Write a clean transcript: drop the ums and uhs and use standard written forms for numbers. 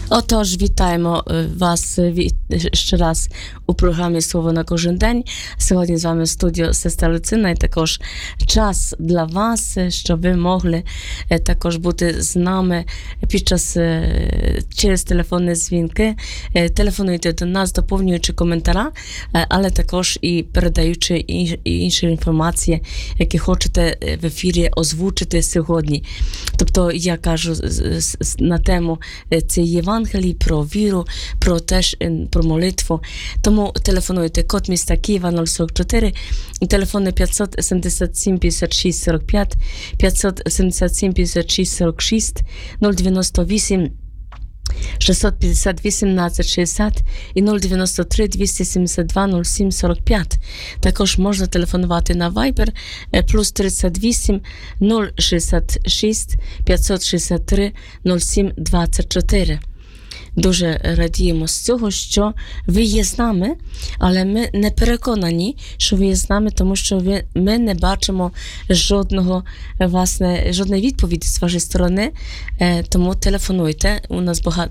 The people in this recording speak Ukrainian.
Отож, вітаємо вас ще раз у програмі «Слово на кожен день». Сьогодні з вами в студії сестра Люцина, і також час для вас, щоб ви могли також бути з нами під час через телефонні дзвінки. Телефонуйте до нас, доповнюючи коментара, але також і передаючи інші інформації, які хочете в ефірі озвучити сьогодні. Тобто я кажу на тему цієї Євангелії, про віру, про молитву. Тому телефонуйте, код міста Києва 044, телефони 577 56 45, 577 56 46, 098 650 1860 і 093 272 07 45. Також можна телефонувати на Viber плюс 38 066 563 07 24. Дуже радіємо з цього, що ви є з нами, але ми не переконані, що ви є з нами, тому що ми не бачимо жодної відповіді з вашої сторони, тому телефонуйте. У нас